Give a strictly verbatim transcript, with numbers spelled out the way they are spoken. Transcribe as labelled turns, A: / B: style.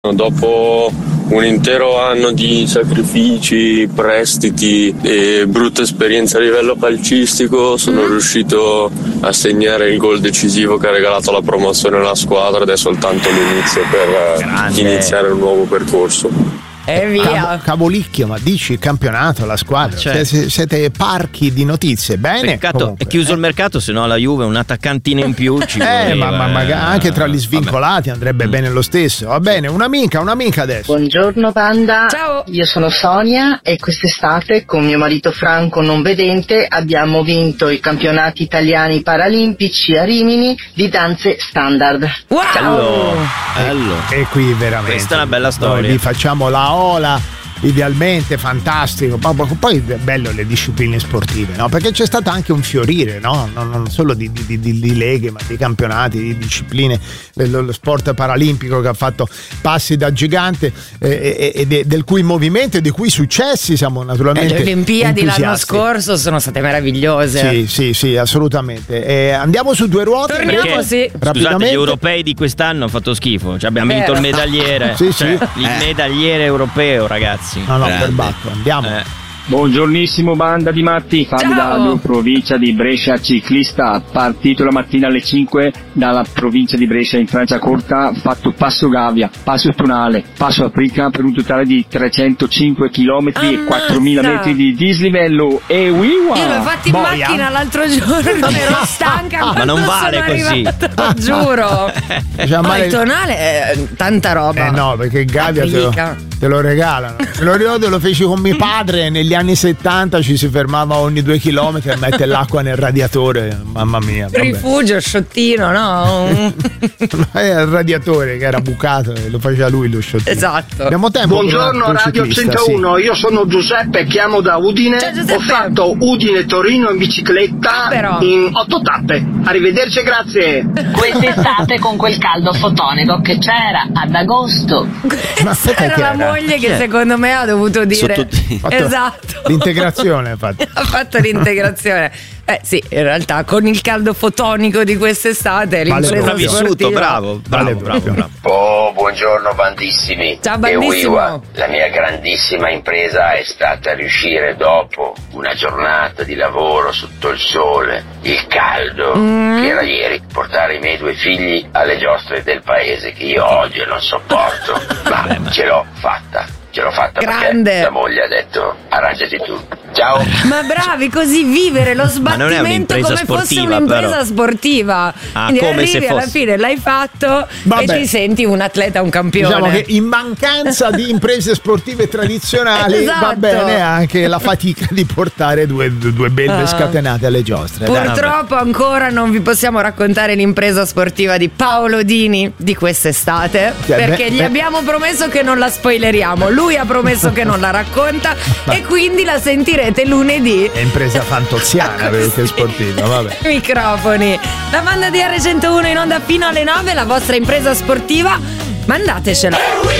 A: Dopo un intero anno di sacrifici, prestiti e brutta esperienza a livello calcistico, sono mm. riuscito a segnare il gol decisivo che ha regalato la promozione alla squadra ed è soltanto l'inizio per Grande. iniziare un nuovo percorso.
B: E via.
C: Cavo, cavolicchio, ma dici il campionato, la squadra,
B: certo.
C: siete, siete parchi di notizie. Bene,
B: peccato
C: comunque,
B: è chiuso
C: eh.
B: il mercato, se no la Juve un attaccantino in più ci
C: eh,
B: voleva,
C: ma, ma magari anche tra gli svincolati
B: vabbè.
C: andrebbe mm. bene lo stesso. Va bene, un'amica, un'amica adesso.
D: Buongiorno banda.
E: Ciao.
D: Io sono Sonia e quest'estate con mio marito Franco non vedente abbiamo vinto i campionati italiani paralimpici a Rimini di danze standard.
E: Wow.
B: Bello, bello.
C: E qui veramente
B: questa è una bella storia.
C: Noi vi facciamo la ola. Idealmente fantastico, poi è bello le discipline sportive, no? Perché c'è stato anche un fiorire, no? Non solo di, di, di, di leghe, ma di campionati, di discipline, lo sport paralimpico che ha fatto passi da gigante e, e, e del cui movimento e dei cui successi siamo naturalmente
E: le Olimpiadi
C: entusiasti.
E: L'anno scorso sono state meravigliose.
C: Sì, sì, sì, assolutamente. E andiamo su due ruote.
E: Torniamo,
C: perché,
E: sì.
B: Scusate, gli europei di quest'anno hanno fatto schifo. Cioè, abbiamo vinto
E: Vero.
B: il medagliere.
C: Sì,
B: cioè,
C: sì.
B: il medagliere europeo, ragazzi.
C: No, no,
F: Grande.
C: per batto, andiamo.
B: Eh.
G: Buongiornissimo banda di matti, Fabio Daglio, provincia di Brescia, ciclista, partito la mattina alle cinque dalla provincia di Brescia in Franciacorta, fatto passo Gavia, passo Tonale, passo Aprica per un totale di trecentocinque chilometri
E: Ammazza.
G: e quattromila metri di dislivello e wiwa!
E: Io l'ho fatto in
C: Boia.
E: macchina l'altro giorno, ero stanca
B: Ma
E: quando
B: non vale
E: sono
B: così.
E: arrivata, giuro.
C: Cioè,
E: Ma
C: male-
E: il tonale è tanta roba.
C: Eh no, perché il Gavia te lo,
E: Aprica.
C: te lo regalano. Me lo ricordo, lo feci con mio padre negli anni settanta, ci si fermava ogni due chilometri a mettere l'acqua nel radiatore. Mamma mia. Vabbè.
E: Rifugio, sciottino, no?
C: Era il radiatore che era bucato e lo faceva lui lo sciottino.
E: Esatto.
C: Abbiamo tempo.
H: Buongiorno
C: per un altro
H: Radio
C: ciclista,
H: centouno, io sono Giuseppe, chiamo da Udine.
E: Ciao, Giuseppe.
H: Ho fatto Udine-Torino in bicicletta
E: Ah, però.
H: in otto tappe. Arrivederci e grazie.
I: Quest'estate con quel caldo fotonico che c'era ad agosto.
C: Ma aspetta,
E: Era
C: chi
E: la
C: era?
E: moglie
B: Chi
E: che
B: è?
E: secondo me ha dovuto dire
F: Sotto-
C: Fatto
E: esatto.
C: L'integrazione, infatti.
E: Ha fatto l'integrazione. Eh sì, in realtà con il caldo fotonico di quest'estate
C: Vale
E: l'impresa
C: proprio.
B: Vissuto,
E: sportiva.
B: bravo, bravo,
C: Vale
B: bravo,
C: proprio.
B: bravo.
J: Oh, buongiorno bandissimi.
E: Ciao,
J: E
E: bandissimo.
J: Wiwa, la mia grandissima impresa è stata riuscire dopo una giornata di lavoro sotto il sole, il caldo,
E: Mm.
J: che era ieri, portare i miei due figli alle giostre del paese che io odio e non sopporto, ma
B: Vabbè, ma-
J: ce l'ho fatta. Ce l'ho fatta
E: Grande.
J: perché la moglie ha detto arrangiati tu. Ciao.
E: Ma bravi, così vivere lo
B: Ma non è
E: sbattimento
B: un'impresa
E: come fosse
B: sportiva,
E: un'impresa
B: però.
E: sportiva.
B: Ah,
E: Quindi
B: come
E: arrivi
B: se
E: alla
B: fosse.
E: fine, l'hai fatto
C: Vabbè.
E: e ti senti un atleta, un campione.
C: Diciamo che in mancanza di imprese sportive tradizionali
E: Esatto.
C: va bene anche la fatica di portare due, due belve
E: Ah.
C: scatenate alle giostre. dai.
E: Purtroppo ancora non vi possiamo raccontare l'impresa sportiva di Paolo Dini di quest'estate,
C: Cioè,
E: perché
C: beh,
E: gli
C: beh.
E: abbiamo promesso che non la spoileriamo. Lui ha promesso che non la racconta e quindi la sentirete lunedì.
C: È impresa fantoziana perché è sportiva, vabbè.
E: Microfoni. La banda di erre centouno in onda fino alle nove, la vostra impresa sportiva. Mandatecela.